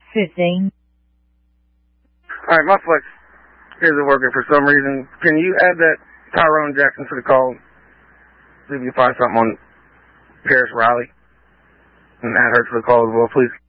15. Alright, my flex isn't working for some reason. Can you add that Tyrone Jackson to the call? See if you can find something on Paris Riley. And add her to the call as well, please.